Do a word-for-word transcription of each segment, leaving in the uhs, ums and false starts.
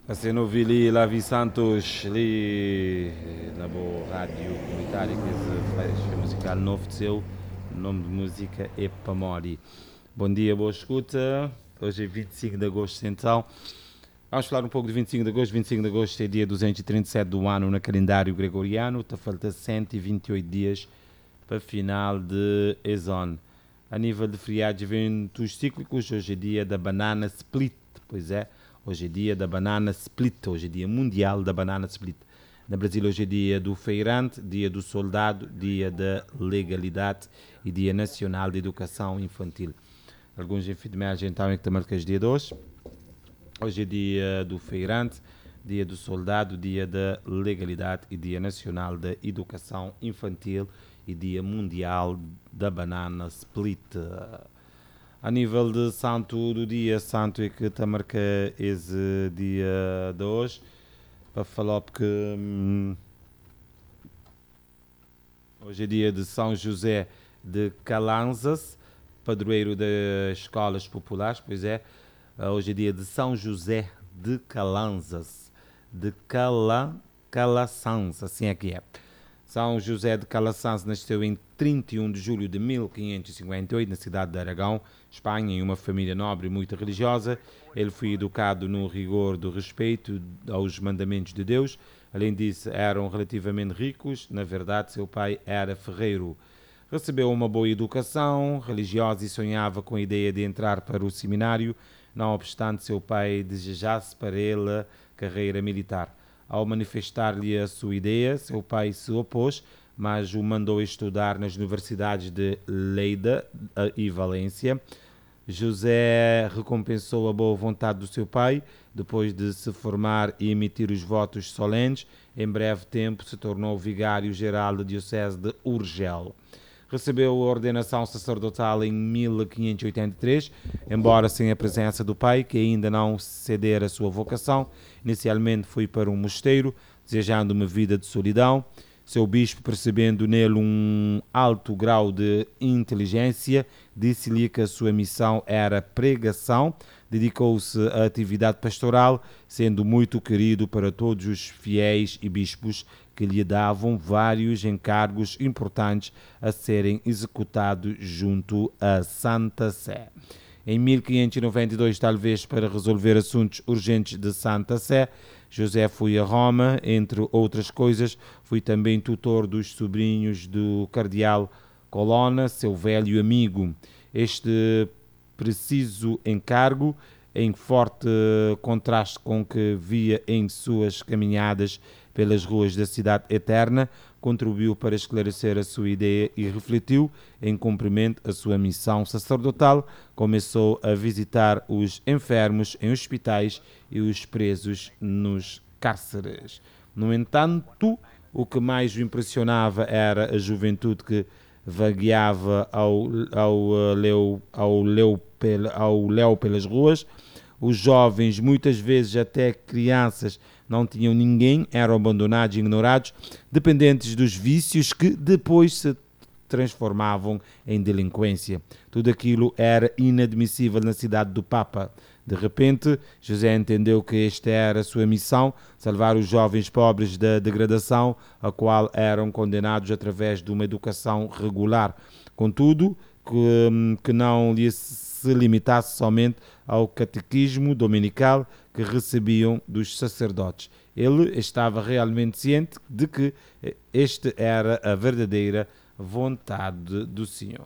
Você não viu ali Lavi Santos ali na boa rádio comunitária que esse flash musical novo de seu. O nome de música é Pamori. Bom dia, boa escuta. Hoje é vinte e cinco de agosto, então. Vamos falar um pouco de vinte e cinco de agosto. vinte e cinco de agosto é dia duzentos e trinta e sete do ano no calendário gregoriano. Está falta cento e vinte e oito dias para a final de Ezon. A nível de feriados e eventos cíclicos, hoje é dia da banana split. Pois é, hoje é dia da banana split. Hoje é dia mundial da banana split. No Brasil, hoje é dia do feirante, dia do soldado, dia da legalidade e dia nacional de educação infantil. Alguns enfermeiros então é que também que é dia de hoje. Hoje é dia do feirante, dia do soldado, dia da legalidade e dia nacional da educação infantil e dia mundial da banana split. A nível de santo do dia, santo é que está marca esse dia de hoje, para falar porque hum, hoje é dia de São José de Calanzas, padroeiro das escolas populares, pois é, hoje é dia de São José de Calanzas, de Cala, Calasanz, assim é que é. São José de Calasanz nasceu em trinta e um de julho de mil quinhentos e cinquenta e oito na cidade de Aragão, Espanha, em uma família nobre e muito religiosa. Ele foi educado no rigor do respeito aos mandamentos de Deus. Além disso, eram relativamente ricos. Na verdade, seu pai era ferreiro. Recebeu uma boa educação religiosa e sonhava com a ideia de entrar para o seminário, não obstante seu pai desejasse para ele a carreira militar. Ao manifestar-lhe a sua ideia, seu pai se opôs, mas o mandou estudar nas universidades de Lleida e Valência. José recompensou a boa vontade do seu pai, depois de se formar e emitir os votos solenes. Em breve tempo se tornou vigário-geral da diocese de Urgel. Recebeu a ordenação sacerdotal em mil quinhentos e oitenta e três, embora sem a presença do pai, que ainda não cedera a sua vocação. Inicialmente foi para um mosteiro, desejando uma vida de solidão. Seu bispo, percebendo nele um alto grau de inteligência, disse-lhe que a sua missão era pregação. Dedicou-se à atividade pastoral, sendo muito querido para todos os fiéis e bispos, que lhe davam vários encargos importantes a serem executados junto à Santa Sé. Em mil quinhentos e noventa e dois, talvez para resolver assuntos urgentes de Santa Sé, José foi a Roma, entre outras coisas, foi também tutor dos sobrinhos do cardeal Colonna, seu velho amigo. Este preciso encargo, em forte contraste com o que via em suas caminhadas pelas ruas da cidade eterna, contribuiu para esclarecer a sua ideia e refletiu, em cumprimento a sua missão sacerdotal, começou a visitar os enfermos em hospitais e os presos nos cárceres. No entanto, o que mais o impressionava era a juventude que vagueava ao, ao, leu, ao, leu, ao léu pelas ruas. Os jovens, muitas vezes até crianças, não tinham ninguém, eram abandonados e ignorados, dependentes dos vícios que depois se transformavam em delinquência. Tudo aquilo era inadmissível na cidade do Papa. De repente, José entendeu que esta era a sua missão, salvar os jovens pobres da degradação, a qual eram condenados através de uma educação regular. Contudo, que, que não lhe se limitasse somente ao catequismo dominical que recebiam dos sacerdotes. Ele estava realmente ciente de que esta era a verdadeira vontade do Senhor.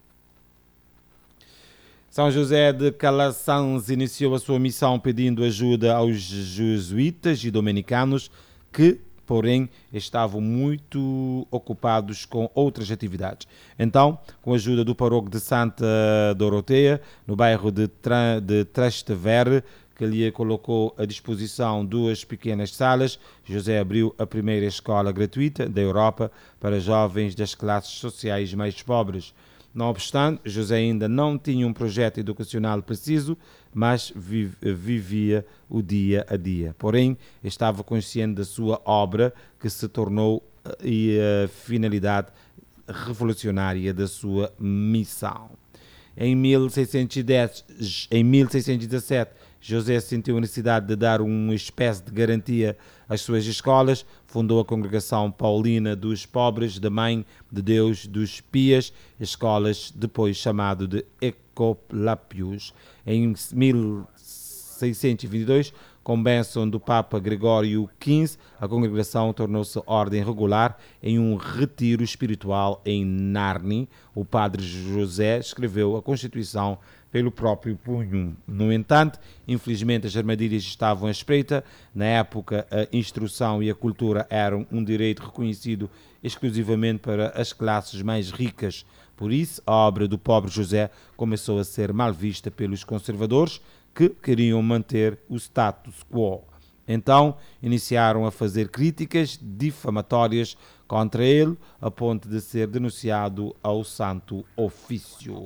São José de Calasanz iniciou a sua missão pedindo ajuda aos jesuítas e dominicanos que, porém, estavam muito ocupados com outras atividades. Então, com a ajuda do paróquio de Santa Doroteia, no bairro de, Tra- de Trastevere, que lhe colocou à disposição duas pequenas salas, José abriu a primeira escola gratuita da Europa para jovens das classes sociais mais pobres. Não obstante, José ainda não tinha um projeto educacional preciso, mas vivia o dia a dia. Porém, estava consciente da sua obra, que se tornou e a finalidade revolucionária da sua missão. Em mil seiscentos e dez, em mil seiscentos e dezassete, José sentiu a necessidade de dar uma espécie de garantia às suas escolas, fundou a Congregação Paulina dos Pobres da Mãe de Deus dos Pias, escolas depois chamado de Escolápios. Em mil seiscentos e vinte e dois, com bênção do Papa Gregório quinze, a congregação tornou-se ordem regular em um retiro espiritual em Narni. O padre José escreveu a Constituição pelo próprio punho. No entanto, infelizmente as armadilhas estavam à espreita. Na época, a instrução e a cultura eram um direito reconhecido exclusivamente para as classes mais ricas. Por isso, a obra do pobre José começou a ser mal vista pelos conservadores, que queriam manter o status quo. Então, iniciaram a fazer críticas difamatórias contra ele, a ponto de ser denunciado ao Santo Ofício.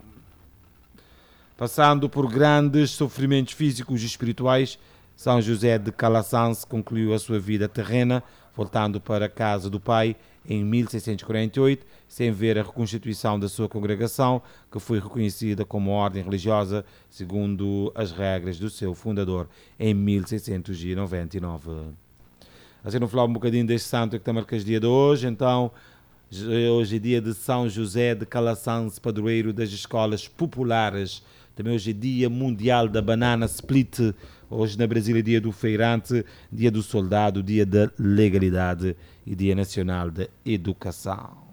Passando por grandes sofrimentos físicos e espirituais, São José de Calasanz concluiu a sua vida terrena, voltando para a casa do pai em mil seiscentos e quarenta e oito, sem ver a reconstituição da sua congregação, que foi reconhecida como ordem religiosa segundo as regras do seu fundador em mil seiscentos e noventa e nove. Assim, não falar um bocadinho deste santo que está marcado dia de hoje. Então, hoje é dia de São José de Calasanz, padroeiro das escolas populares. Também hoje é dia mundial da banana split. Hoje na Brasília é dia do feirante, dia do soldado, dia da legalidade e dia nacional da educação.